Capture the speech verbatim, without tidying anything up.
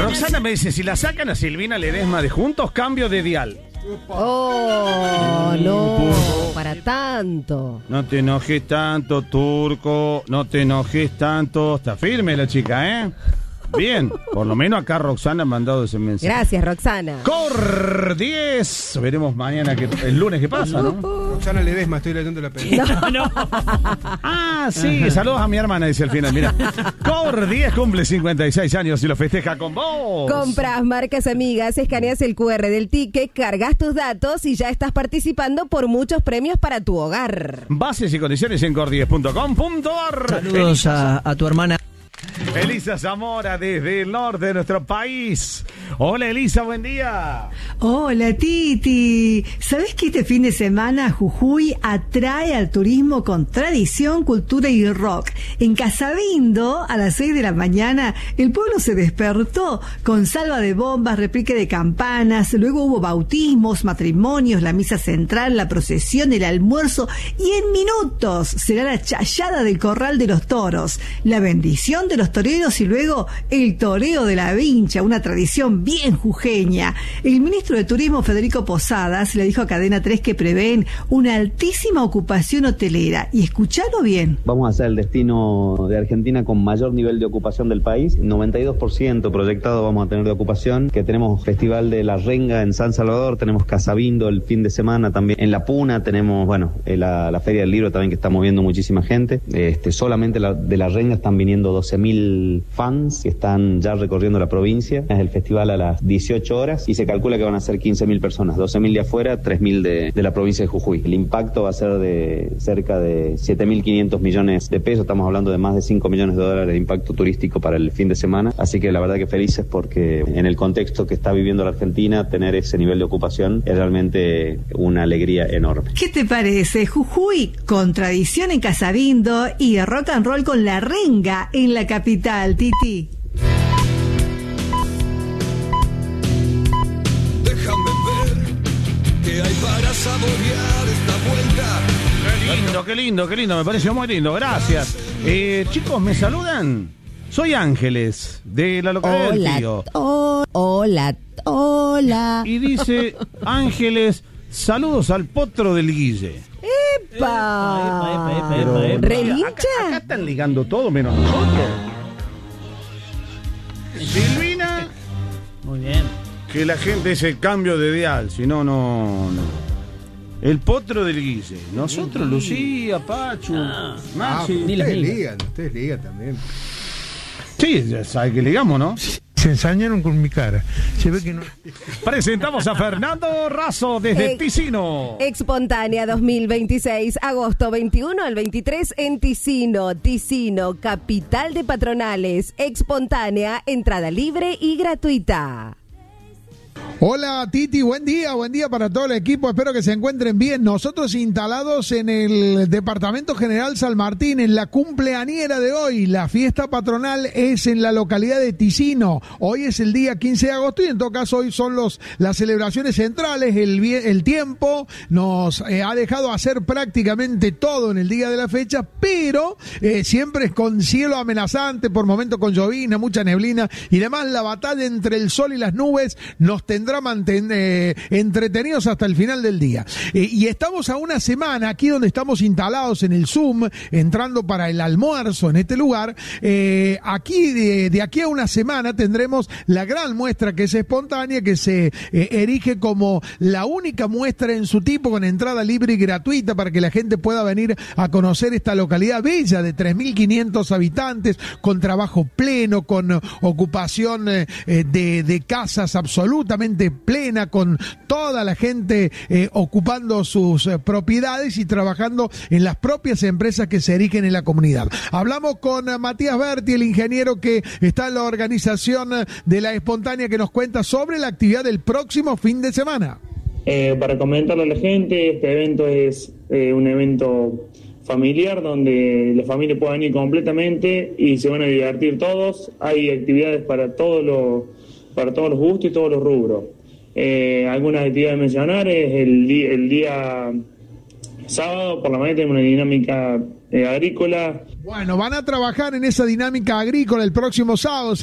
Roxana me dice, si la sacan a Silvina Ledesma de Juntos, cambio de dial. Oh, no, para tanto. No te enojes tanto, Turco. No te enojes tanto. Está firme la chica, ¿eh? Bien, por lo menos acá Roxana ha mandado ese mensaje. Gracias, Roxana. Cor diez. Veremos mañana, que, el lunes qué pasa, ¿no? Roxana Ledesma, estoy leyendo la película. No, no. Ah, sí, saludos a mi hermana, dice al final. Mira, Cor diez cumple cincuenta y seis años y lo festeja con vos. Compras marcas amigas, escaneas el cu erre del ticket, cargas tus datos y ya estás participando por muchos premios para tu hogar. Bases y condiciones en cor diez punto com punto ar. Saludos a, a tu hermana. Elisa Zamora desde el norte de nuestro país. Hola Elisa, buen día. Hola Titi, ¿sabés que este fin de semana Jujuy atrae al turismo con tradición, cultura y rock? En Casabindo, a las seis de la mañana, el pueblo se despertó con salva de bombas, repique de campanas, luego hubo bautismos, matrimonios, la misa central, la procesión, el almuerzo y en minutos será la chayada del corral de los toros, la bendición de los toreros y luego el toreo de la vincha, una tradición bien jujeña. El ministro de Turismo, Federico Posadas, le dijo a Cadena tres que prevén una altísima ocupación hotelera. Y escuchalo bien. Vamos a ser el destino de Argentina con mayor nivel de ocupación del país. noventa y dos por ciento proyectado vamos a tener de ocupación. Que tenemos Festival de la Renga en San Salvador, tenemos Casabindo el fin de semana también. En La Puna tenemos, bueno, la, la Feria del Libro también que está moviendo muchísima gente. Este, solamente la, de la Renga están viniendo doce mil fans que están ya recorriendo la provincia. Es el festival a las dieciocho horas y se calcula que van a ser quince mil personas, doce mil de afuera, tres mil de, de la provincia de Jujuy. El impacto va a ser de cerca de siete mil quinientos millones de pesos, estamos hablando de más de cinco millones de dólares de impacto turístico para el fin de semana, así que la verdad que felices porque en el contexto que está viviendo la Argentina, tener ese nivel de ocupación es realmente una alegría enorme. ¿Qué te parece? Jujuy con tradición en Casabindo y rock and roll con la Renga en la capital, Titi. Hay para saborear esta vuelta. Qué lindo, qué lindo, qué lindo, me pareció muy lindo, gracias. Eh, chicos, ¿me saludan? Soy Ángeles, de la localidad del Tío. Hola, hola, hola. Y dice Ángeles, saludos al potro del Guille. ¡Epa! Epa, epa, epa, epa. ¿Relincha? Acá, acá están ligando todo menos nosotros. Silvina. Muy bien. Que la gente es el cambio de dial, si no, no, no. El potro del Guille. Nosotros, Lucía, Pachu, Ah, Maxi. Ah, Ni las ustedes migas. ligan, ustedes ligan también. Sí, ya sabe que ligamos, ¿no? Se ensañaron con mi cara. Se ve que no. Presentamos a Fernando Razo desde Eh, Ticino. Expontánea dos mil veintiséis, agosto veintiuno al veintitrés en Ticino. Ticino, capital de patronales. Expontánea, entrada libre y gratuita. Hola Titi, buen día, buen día para todo el equipo, espero que se encuentren bien. Nosotros instalados en el Departamento General San Martín, en la cumpleañera de hoy, la fiesta patronal es en la localidad de Ticino. Hoy es el día quince de agosto y en todo caso hoy son los las celebraciones centrales, el, el tiempo nos eh, ha dejado hacer prácticamente todo en el día de la fecha, pero eh, siempre con cielo amenazante, por momentos con llovizna, mucha neblina y demás, la batalla entre el sol y las nubes nos tendrá manten, eh, entretenidos hasta el final del día. Eh, y estamos a una semana aquí donde estamos instalados en el Zoom, entrando para el almuerzo en este lugar. Eh, aquí, de, de aquí a una semana, tendremos la gran muestra que es espontánea, que se eh, erige como la única muestra en su tipo, con entrada libre y gratuita para que la gente pueda venir a conocer esta localidad bella de tres mil quinientos habitantes, con trabajo pleno, con eh, ocupación eh, de, de casas absolutamente plena, con toda la gente eh, ocupando sus eh, propiedades y trabajando en las propias empresas que se erigen en la comunidad. Hablamos con eh, Matías Berti, el ingeniero que está en la organización eh, de la espontánea, que nos cuenta sobre la actividad del próximo fin de semana. Eh, para comentarle a la gente, este evento es eh, un evento familiar donde la familia puede venir completamente y se van a divertir todos. Hay actividades para todos los para todos los gustos y todos los rubros. Eh, algunas actividades a mencionar es el, di- el día sábado por la mañana tenemos una dinámica eh, agrícola. Bueno, van a trabajar en esa dinámica agrícola el próximo sábado.